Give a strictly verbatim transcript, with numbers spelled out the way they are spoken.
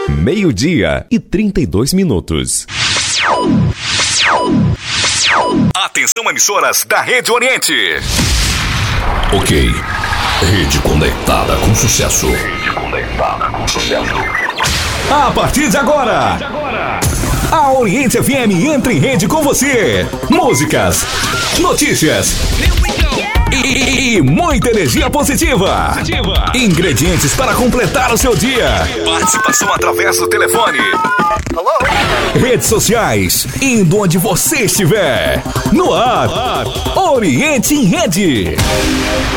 Meio-dia e trinta e dois minutos. Atenção, emissoras da Rede Oriente. Ok. Rede conectada com sucesso. Rede conectada com sucesso. A partir de agora, a Oriente F M entra em rede com você. Músicas, notícias e, e muita energia positiva. positiva. Ingredientes para completar o seu dia. Participação através do telefone. Hello? Redes sociais, indo onde você estiver. No ar, Oriente em Rede.